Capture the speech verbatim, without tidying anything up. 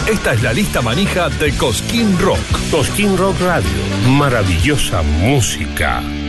Esta es la lista manija de Cosquín Rock. Cosquín Rock Radio. Maravillosa música.